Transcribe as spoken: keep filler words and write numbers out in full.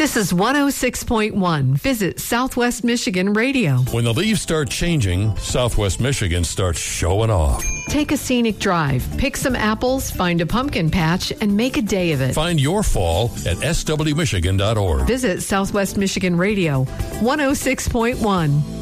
This is one oh six point one. Visit Southwest Michigan Radio. When the leaves start changing, Southwest Michigan starts showing off. Take a scenic drive, pick some apples, find a pumpkin patch, and make a day of it. Find your fall at s w michigan dot org. Visit Southwest Michigan Radio, one oh six point one.